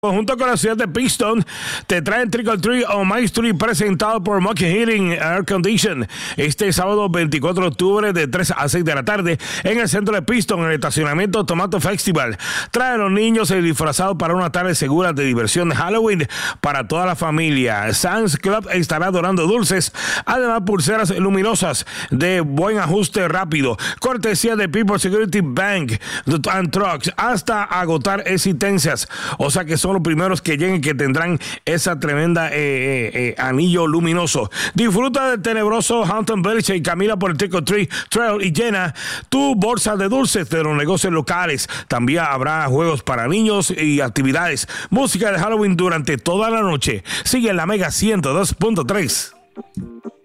Junto con la ciudad de Pistón, te traen Trick or Treat o Maestry presentado por Monkey Heating Air Condition este sábado 24 de octubre de 3 a 6 de la tarde en el centro de Pistón, en el estacionamiento Tomato Festival. Trae a los niños disfrazados para una tarde segura de diversión de Halloween para toda la familia. Sam's Club estará donando dulces, además pulseras luminosas de buen ajuste rápido, cortesía de People Security Bank and Trucks, hasta agotar existencias. O sea que son los primeros que lleguen que tendrán esa tremenda anillo luminoso. Disfruta del tenebroso Haunted Village y camina por el Trick or Treat Trail y llena tu bolsa de dulces de los negocios locales. También habrá juegos para niños y actividades. Música de Halloween durante toda la noche. Sigue en la Mega 102.3.